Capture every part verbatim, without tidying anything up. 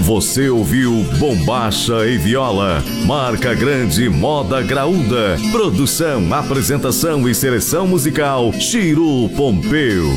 Você ouviu Bombacha e Viola, marca grande Moda Graúda, produção, apresentação e seleção musical Chiru Pompeu.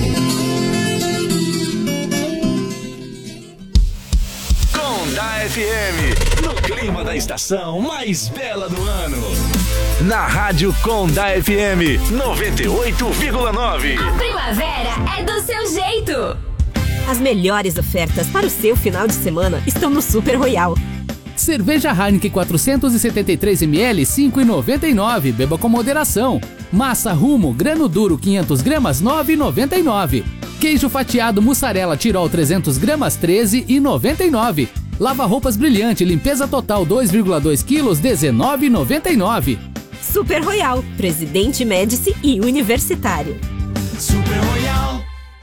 Conda F M, no clima da estação mais bela do ano. Na Rádio Conda F M noventa e oito vírgula nove. A primavera é do seu jeito. As melhores ofertas para o seu final de semana estão no Super Royal. Cerveja Heineken quatrocentos e setenta e três mililitros, cinco reais e noventa e nove centavos. Beba com moderação. Massa Rumo, grano duro, quinhentas gramas, nove reais e noventa e nove centavos. Queijo fatiado mussarela Tirol, trezentas gramas, treze reais e noventa e nove centavos. Lava roupas brilhante, limpeza total, dois vírgula dois quilos, dezenove reais e noventa e nove centavos. Super Royal, Presidente Médici e Universitário. Super Royal.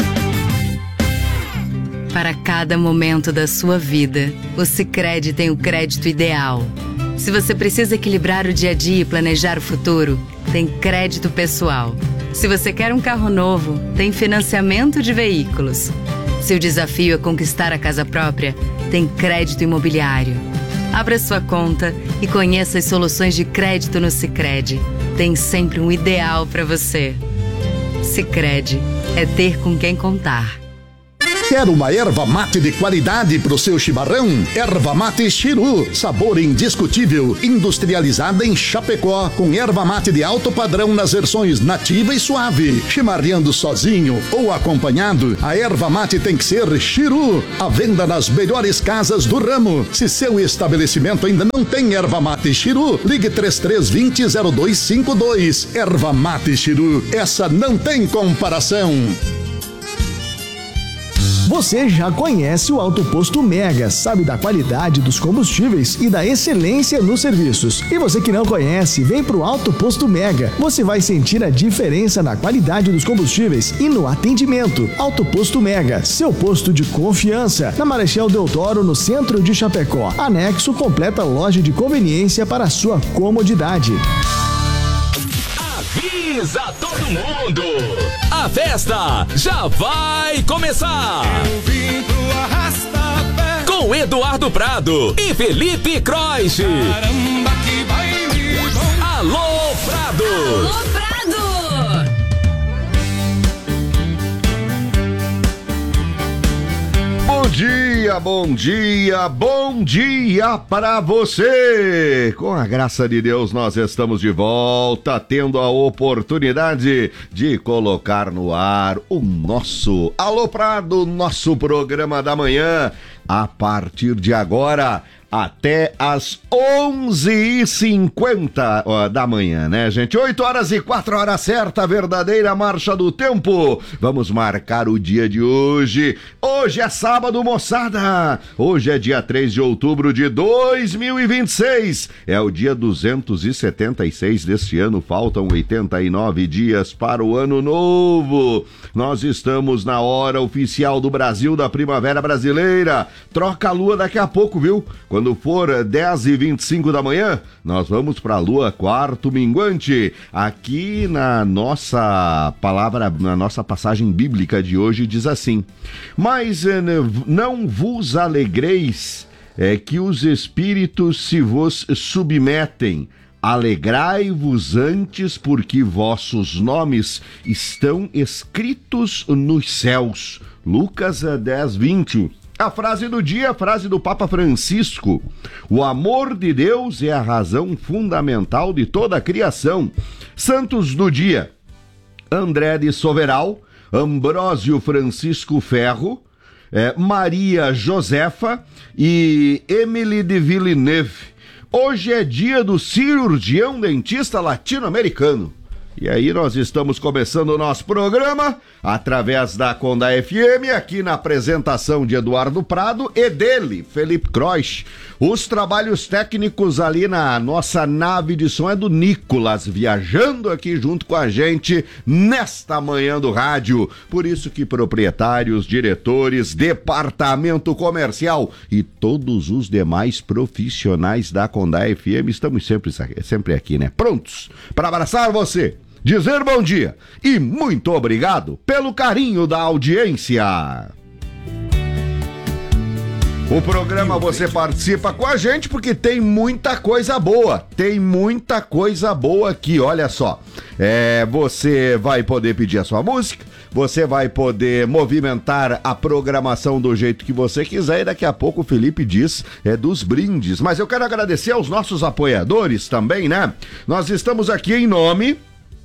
Para cada momento da sua vida, o Sicredi tem o crédito ideal. Se você precisa equilibrar o dia a dia e planejar o futuro, tem crédito pessoal. Se você quer um carro novo, tem financiamento de veículos. Se o desafio é conquistar a casa própria, tem crédito imobiliário. Abra sua conta e conheça as soluções de crédito no Sicredi. Tem sempre um ideal para você. Sicredi é ter com quem contar. Quer uma erva mate de qualidade pro seu chimarrão? Erva mate Chiru, sabor indiscutível, industrializada em Chapecó, com erva mate de alto padrão nas versões nativa e suave. Chimarreando sozinho ou acompanhado, a erva mate tem que ser Chiru, à venda nas melhores casas do ramo. Se seu estabelecimento ainda não tem erva mate Chiru, ligue três três dois zero zero dois cinco dois. Erva mate Chiru, essa não tem comparação. Você já conhece o Alto Posto Mega, sabe da qualidade dos combustíveis e da excelência nos serviços. E você que não conhece, vem pro Alto Posto Mega. Você vai sentir a diferença na qualidade dos combustíveis e no atendimento. Alto Posto Mega, seu posto de confiança. Na Marechal Deodoro, no centro de Chapecó. Anexo completa loja de conveniência para a sua comodidade. Avisa todo mundo! A festa já vai começar! Eu vim pro Arrasta-Pé com Eduardo Prado e Felipe Croix. Caramba, que baile bom! Alô, Prado! Alô, Prado! Bom dia, bom dia, bom dia para você! Com a graça de Deus, nós estamos de volta, tendo a oportunidade de colocar no ar o nosso Alô Prado, nosso programa da manhã, a partir de agora até às onze e cinquenta da manhã, né, gente? oito horas e quatro horas certa, verdadeira marcha do tempo. Vamos marcar o dia de hoje. Hoje é sábado, moçada. Hoje é dia três de outubro de dois mil e vinte e seis. É o dia duzentos e setenta e seis deste ano. Faltam oitenta e nove dias para o ano novo. Nós estamos na hora oficial do Brasil da Primavera Brasileira. Troca a lua daqui a pouco, viu? Quando for dez e vinte e cinco da manhã, nós vamos para a lua quarto minguante. Aqui na nossa palavra, na nossa passagem bíblica de hoje diz assim: mas não vos alegreis é, que os espíritos se vos submetem. Alegrai-vos antes, porque vossos nomes estão escritos nos céus. Lucas dez, vinte. A frase do dia, a frase do Papa Francisco: o amor de Deus é a razão fundamental de toda a criação. Santos do dia: André de Soveral, Ambrósio Francisco Ferro, é, Maria Josefa e Emily de Villeneuve. Hoje é dia do cirurgião dentista latino-americano. E aí nós estamos começando o nosso programa através da Conda F M, aqui na apresentação de Eduardo Prado e dele, Felipe Croix. Os trabalhos técnicos ali na nossa nave de som é do Nicolas, viajando aqui junto com a gente nesta manhã do rádio. Por isso que proprietários, diretores, departamento comercial e todos os demais profissionais da Conda F M estamos sempre, sempre aqui, né? Prontos para abraçar você, dizer bom dia e muito obrigado pelo carinho da audiência. O programa você participa com a gente porque tem muita coisa boa, tem muita coisa boa aqui, olha só. É, você vai poder pedir a sua música, você vai poder movimentar a programação do jeito que você quiser e daqui a pouco o Felipe diz é dos brindes. Mas eu quero agradecer aos nossos apoiadores também, né? Nós estamos aqui em nome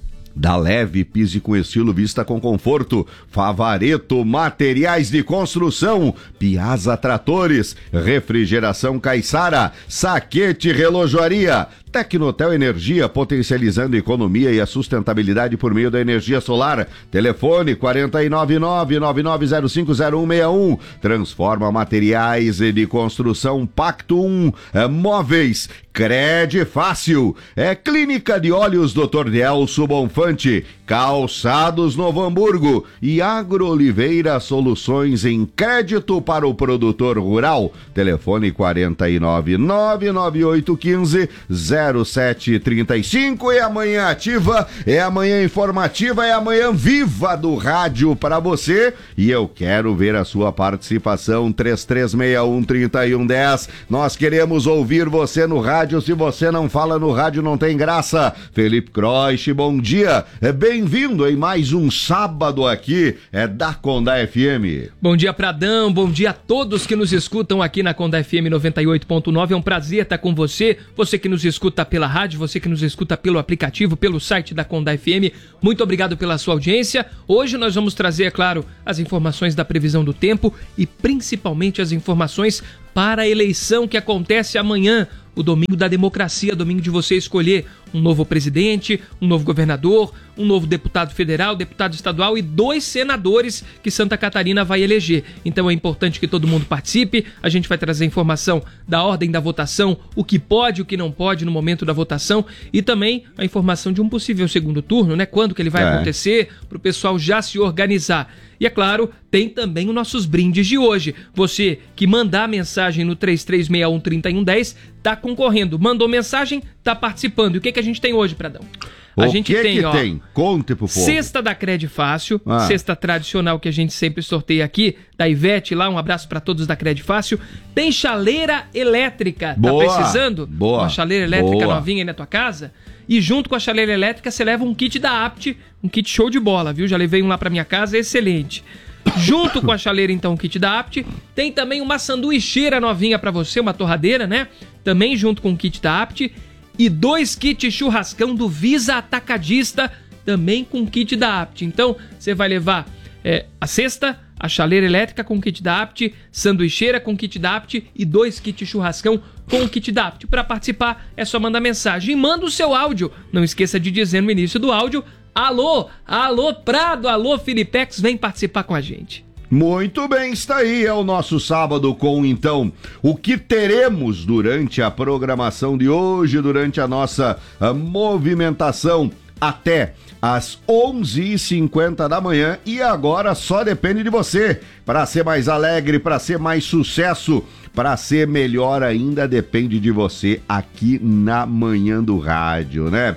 da Leve, pise com estilo, vista com conforto. Favareto Materiais de Construção, Piazza Tratores, Refrigeração Caiçara, Saquete Relojoaria, Tecnotel Energia, potencializando a economia e a sustentabilidade por meio da energia solar. Telefone quatro nove nove, nove nove zero cinco zero um seis um. Transforma Materiais de Construção Pacto um. É, móveis. Crede Fácil. É Clínica de Óleos doutor Delso Bonfante. Calçados Novo Hamburgo. E Agro Oliveira Soluções em crédito para o produtor rural. Telefone quatro nove nove, nove oito um cinco, zero sete três cinco. E amanhã ativa, é amanhã informativa, é amanhã viva do rádio para você. E eu quero ver a sua participação. Três três seis um, três um um zero. Nós queremos ouvir você no rádio. Se você não fala no rádio, não tem graça. Felipe Croix, bom dia. É bem-vindo em mais um sábado aqui é da Conda F M. Bom dia, Pradão. Bom dia a todos que nos escutam aqui na Conda F M noventa e oito ponto nove. É um prazer estar com você. Você que nos escuta pela rádio, você que nos escuta pelo aplicativo, pelo site da Conda F M. Muito obrigado pela sua audiência. Hoje nós vamos trazer, é claro, as informações da previsão do tempo e principalmente as informações para a eleição que acontece amanhã, o domingo da democracia, domingo de você escolher um novo presidente, um novo governador, um novo deputado federal, deputado estadual e dois senadores que Santa Catarina vai eleger. Então é importante que todo mundo participe. A gente vai trazer informação da ordem da votação, o que pode, o que não pode no momento da votação e também a informação de um possível segundo turno, né? Quando que ele vai é. acontecer, para o pessoal já se organizar. E é claro, tem também os nossos brindes de hoje. Você que mandar mensagem no três três seis um, três um um zero tá concorrendo. Mandou mensagem, tá participando. E o que, que a gente tem hoje, Pradão? A o gente que tem, que ó, tem? Conte pro povo. Cesta da Crede Fácil, ah. cesta tradicional que a gente sempre sorteia aqui, da Ivete lá, um abraço para todos da Crede Fácil. Tem chaleira elétrica, boa, tá precisando? Boa, uma chaleira elétrica boa. novinha aí na tua casa? E junto com a chaleira elétrica você leva um kit da Apt, um kit show de bola, viu? Já levei um lá pra minha casa, excelente. Junto com a chaleira, então, o kit da Apt, tem também uma sanduicheira novinha pra você, uma torradeira, né? Também junto com o kit da Apt. E dois kits churrascão do Visa Atacadista, também com kit da Apt. Então, você vai levar é, a cesta, a chaleira elétrica com kit da Apt, sanduicheira com kit da Apt e dois kits churrascão com kit da Apt. Para participar, é só mandar mensagem e manda o seu áudio. Não esqueça de dizer no início do áudio: alô, alô Prado, alô Filipex, vem participar com a gente. Muito bem, está aí, é o nosso sábado com, então, o que teremos durante a programação de hoje, durante a nossa a movimentação até às onze e cinquenta da manhã. E agora só depende de você. Para ser mais alegre, para ser mais sucesso, para ser melhor ainda, depende de você aqui na Manhã do Rádio, né?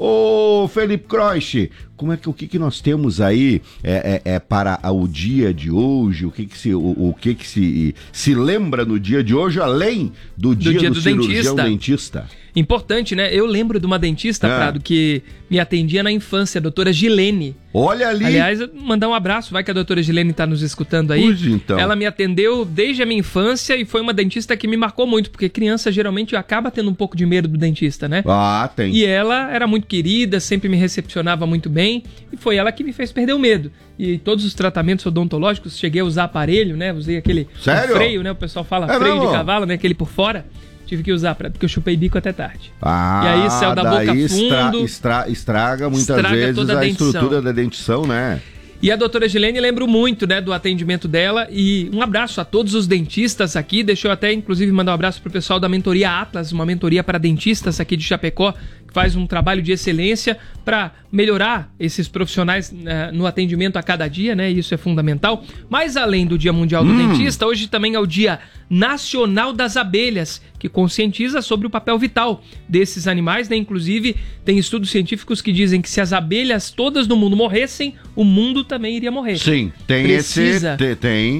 Ô Felipe Croix, como é que, o que, que nós temos aí é, é, é para o dia de hoje? O que que se, o, o que que se, se lembra no dia de hoje, além do, do dia, dia do, do cirurgião dentista? dentista? Importante, né? Eu lembro de uma dentista, ah. Prado, que me atendia na infância, a doutora Gilene. Olha ali! Aliás, mandar um abraço, vai que a doutora Gilene tá nos escutando aí. Ui, então. Ela me atendeu desde a minha infância e foi uma dentista que me marcou muito, porque criança geralmente acaba tendo um pouco de medo do dentista, né? Ah, tem. E ela era muito querida, sempre me recepcionava muito bem e foi ela que me fez perder o medo. E todos os tratamentos odontológicos, cheguei a usar aparelho, né? Usei aquele Sério? freio, né? O pessoal fala é freio mesmo? de cavalo, né? Aquele por fora. Tive que usar, pra, porque eu chupei bico até tarde. Ah, e aí saiu da boca fundo. Estra, estra, estraga muitas estraga vezes toda a, a estrutura da dentição, né? E a doutora Gilene, lembro muito, né, do atendimento dela. E um abraço a todos os dentistas aqui. Deixa eu até, inclusive, mandar um abraço pro pessoal da Mentoria Atlas, uma mentoria para dentistas aqui de Chapecó, que faz um trabalho de excelência para melhorar esses profissionais uh, no atendimento a cada dia, né? Isso é fundamental. Mas além do Dia Mundial do hum. Dentista, hoje também é o Dia Nacional das Abelhas, que conscientiza sobre o papel vital desses animais, né? Inclusive, tem estudos científicos que dizem que se as abelhas todas do mundo morressem, o mundo também iria morrer. Sim, tem Precisa... esse... Tem...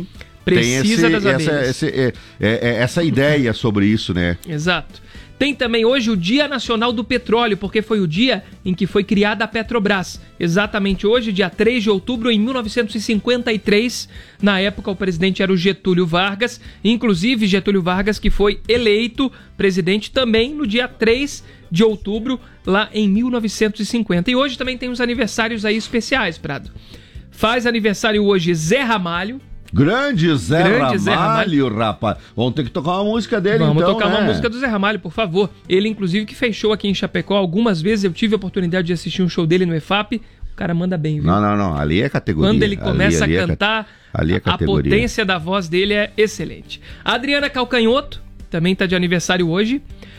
Precisa esse, das abelhas. Essa, esse, é, é, é, essa ideia sobre isso, né? Exato. Tem também hoje o Dia Nacional do Petróleo, porque foi o dia em que foi criada a Petrobras. Exatamente hoje, dia três de outubro, em mil novecentos e cinquenta e três. Na época, o presidente era o Getúlio Vargas. Inclusive, Getúlio Vargas, que foi eleito presidente também no dia três de outubro, lá em mil novecentos e cinquenta. E hoje também tem uns aniversários aí especiais, Prado. Faz aniversário hoje Zé Ramalho. Grande Zé Grande Ramalho, Zé Ramalho, rapaz. Vamos ter que tocar uma música dele, Vamos então, tocar né? uma música do Zé Ramalho, por favor. Ele, inclusive, que fechou aqui em Chapecó algumas vezes. Eu tive a oportunidade de assistir um show dele no E F A P. O cara manda bem, viu? Não, não, não. Ali é categoria. Quando ele começa ali, ali a cantar, é, ali é a potência da voz dele é excelente. A Adriana Calcanhoto também está de aniversário hoje.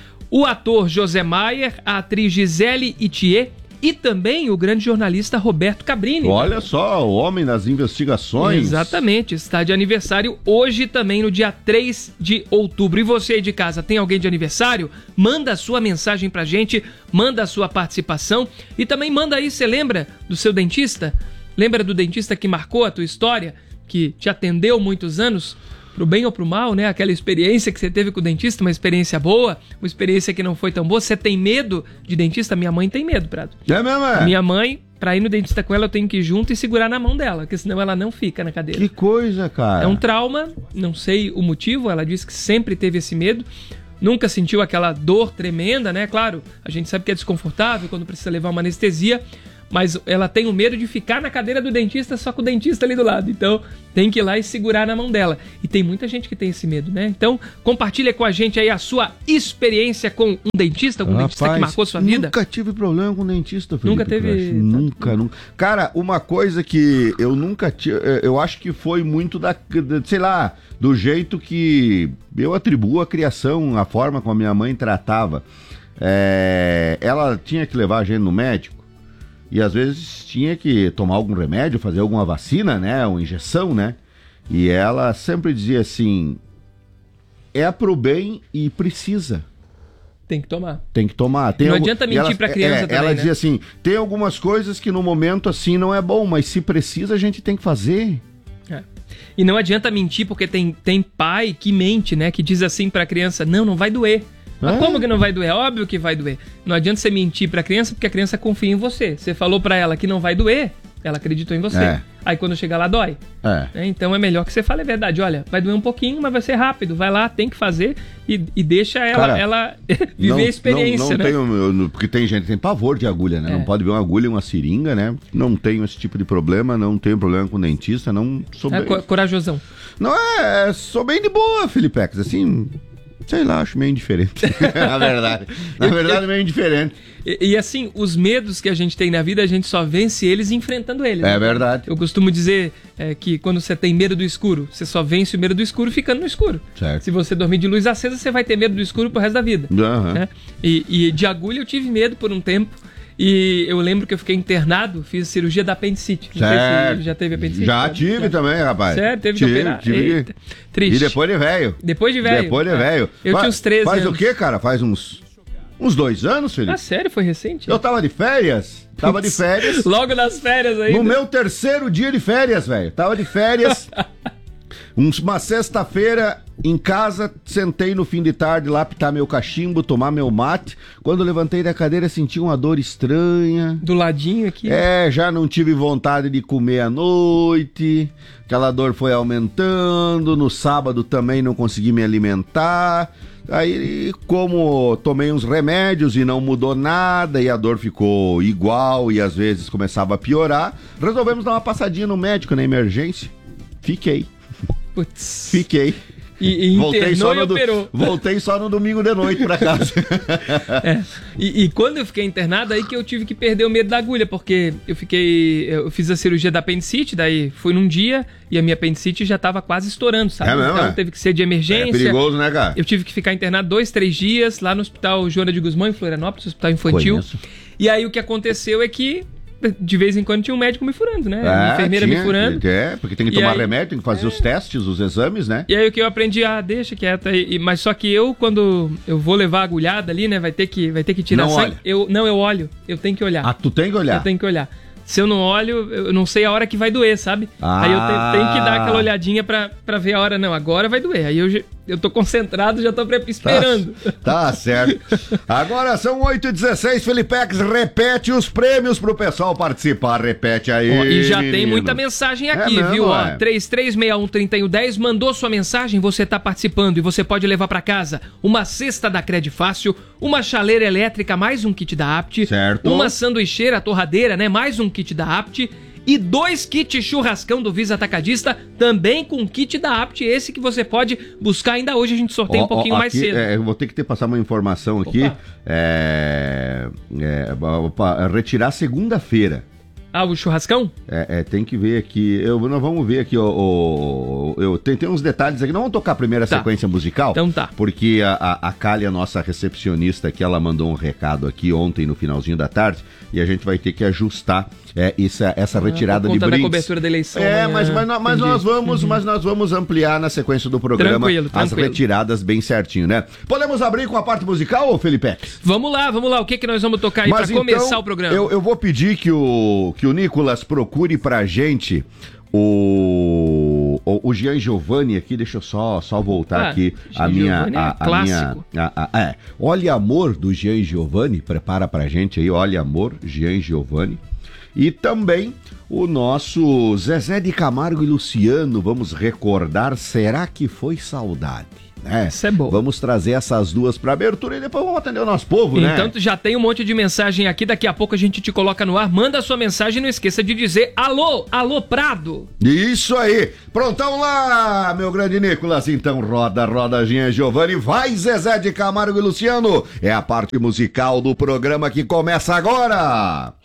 O ator José Maier, a atriz Gisele Itier e também o grande jornalista Roberto Cabrini. Olha só, o homem das investigações. Exatamente, está de aniversário hoje também no dia três de outubro. E você aí de casa, tem alguém de aniversário? Manda a sua mensagem pra gente, manda a sua participação e também manda aí, você lembra do seu dentista? Lembra do dentista que marcou a tua história, que te atendeu muitos anos? Pro bem ou pro mal, né? Aquela experiência que você teve com o dentista, uma experiência boa, uma experiência que não foi tão boa. Você tem medo de dentista? Minha mãe tem medo, Prado. É mesmo, é? Minha mãe, pra ir no dentista com ela, eu tenho que ir junto e segurar na mão dela, porque senão ela não fica na cadeira. Que coisa, cara. É um trauma, não sei o motivo, ela disse que sempre teve esse medo. Nunca sentiu aquela dor tremenda, né? Claro, a gente sabe que é desconfortável quando precisa levar uma anestesia, mas ela tem o medo de ficar na cadeira do dentista só com o dentista ali do lado. Então, tem que ir lá e segurar na mão dela. E tem muita gente que tem esse medo, né? Então, compartilha com a gente aí a sua experiência com um dentista, algum Rapaz, dentista que marcou sua vida. Nunca tive problema com dentista, Felipe. Nunca teve... Nunca, nunca. Cara, uma coisa que eu nunca tive... Eu acho que foi muito da... Sei lá, do jeito que eu atribuo a criação, a forma como a minha mãe tratava. É, ela tinha que levar a gente no médico. E às vezes tinha que tomar algum remédio, fazer alguma vacina, né? Uma injeção, né? E ela sempre dizia assim: é pro bem e precisa. Tem que tomar. Tem que tomar. Tem não algum... adianta mentir ela, pra criança é, também, Ela né? dizia assim, tem algumas coisas que no momento assim não é bom, mas se precisa a gente tem que fazer. É. E não adianta mentir porque tem, tem pai que mente, né? Que diz assim pra criança, não, não vai doer. Mas É. como que não vai doer? Óbvio que vai doer. Não adianta você mentir pra criança porque a criança confia em você. Você falou pra ela que não vai doer, ela acreditou em você. É. Aí quando chegar lá, dói. É. Né? Então é melhor que você fale a verdade. Olha, vai doer um pouquinho, mas vai ser rápido. Vai lá, tem que fazer e, e deixa ela, Cara, ela viver não, a experiência, não, não né? tenho, porque tem gente que tem pavor de agulha, né? É. Não pode ver uma agulha e uma seringa, né? Não tenho esse tipo de problema, não tenho problema com dentista, não sou É bem... co- corajosão. Não é, sou bem de boa, Felipex, assim... Sei lá, acho meio indiferente. Na verdade. Na verdade, meio indiferente. E, e assim, os medos que a gente tem na vida, a gente só vence eles enfrentando eles. É né? verdade. Eu costumo dizer é, que quando você tem medo do escuro, você só vence o medo do escuro ficando no escuro. Certo. Se você dormir de luz acesa, você vai ter medo do escuro pro resto da vida. Aham. Né? E, e de agulha eu tive medo por um tempo. E eu lembro que eu fiquei internado, fiz cirurgia da apendicite. Não sei Certo. se já teve apendicite. Já né? tive Já. também, rapaz. Sério? Teve tive, que operar? tive Eita, que... triste. E depois de velho. Depois de velho. Depois de É. velho. Eu Fa- tinha uns treze Faz anos. o quê, cara? Faz uns... Uns dois anos, Felipe? Ah, sério? Foi recente? Eu tava de férias. Tava de férias. Logo nas férias aí. No meu terceiro dia de férias, velho. Tava de férias. Uns- Uma sexta-feira em casa, sentei no fim de tarde lá pitar meu cachimbo, tomar meu mate. Quando eu levantei da cadeira, senti uma dor estranha. Do ladinho aqui. É, já não tive vontade de comer à noite. Aquela dor foi aumentando. No sábado também não consegui me alimentar. Aí, como tomei uns remédios e não mudou nada, e a dor ficou igual e às vezes começava a piorar, resolvemos dar uma passadinha no médico na emergência. Fiquei. Putz. Fiquei. E, e internou e no, do- operou. voltei só no domingo de noite pra casa. É. E, e quando eu fiquei internado, aí que eu tive que perder o medo da agulha, porque eu fiquei. Eu fiz a cirurgia da apendicite, daí fui num dia e a minha apendicite já tava quase estourando, sabe? É mesmo, Então é? teve que ser de emergência. É perigoso, né, cara? Eu tive que ficar internado dois, três dias lá no Hospital Joana de Guzmão, em Florianópolis, hospital infantil. Conheço. E aí o que aconteceu é que de vez em quando tinha um médico me furando, né? É, a enfermeira tinha, me furando. É, porque tem que E tomar aí- remédio, tem que fazer os testes, os exames, né? E aí o que eu aprendi, ah, deixa quieto aí. E- Mas só que eu, quando eu vou levar a agulhada ali, né, vai ter que, vai ter que tirar Não sangue. olha. Eu, não, eu olho. Eu tenho que olhar. Ah, tu tem que olhar. Eu tenho que olhar. Se eu não olho, eu não sei a hora que vai doer, sabe? Ah. Aí eu te- tenho que dar aquela olhadinha pra, pra ver a hora. Não, agora vai doer. Aí eu, já- eu tô concentrado, já tô pre- esperando. Tá, tá certo. Agora são oito e dezesseis, Felipex, repete os prêmios pro pessoal participar. Repete aí, Ó, e já tem menino. muita mensagem aqui, É mesmo, viu? Ó, é. três três seis um, três um um zero, mandou sua mensagem, você tá participando e você pode levar pra casa uma cesta da Cred Fácil, uma chaleira elétrica, mais um kit da Apt, Certo. uma sanduicheira, torradeira, né? Mais um kit da Apt e dois kits churrascão do Visa Atacadista, também com kit da Apt, esse que você pode buscar ainda hoje, a gente sorteia Ó, um pouquinho ó, mais aqui, cedo. é, eu vou ter que ter, passar uma informação aqui. Opa. É, é, pra retirar segunda-feira. Ah, o churrascão? É, é, tem que ver aqui. Eu, nós vamos ver aqui. O, o- eu tem, tem uns detalhes aqui. Não vamos tocar a primeira Tá. sequência musical. Então tá. Porque a, a, a Kali, a nossa recepcionista aqui, ela mandou um recado aqui ontem no finalzinho da tarde. E a gente vai ter que ajustar é, essa, essa retirada por de conta da brindes. cobertura da eleição É, amanhã. mas, mas, nó- mas Entendi. nós vamos, mas nós vamos ampliar na sequência do programa Tranquilo, as tranquilo. retiradas bem certinho, né? Podemos abrir com a parte musical, Felipe? Vamos lá, vamos lá. O que, que nós vamos tocar aí pra começar o programa? então, Eu, eu vou pedir que o, que o Nicolas procure pra gente o, o, o Gian Giovanni aqui. Deixa eu só, só voltar Ah, aqui a Gian minha. Giovanni é A, a clássico. minha a- a- é. Olha Amor do Gian Giovanni. Prepara pra gente aí. Olha Amor, Gian Giovanni. E também o nosso Zezé de Camargo e Luciano. Vamos recordar. Será que foi saudade? Né? Isso é bom. Vamos trazer essas duas pra abertura e depois vamos atender o nosso povo, né? Então tu já tem um monte de mensagem aqui, daqui a pouco a gente te coloca no ar. Manda a sua mensagem e não esqueça de dizer alô, alô Prado. Isso aí! Prontão lá, meu grande Nicolas. Então roda, roda, Jean Giovanni. Vai, Zezé de Camargo e Luciano. É a parte musical do programa que começa agora.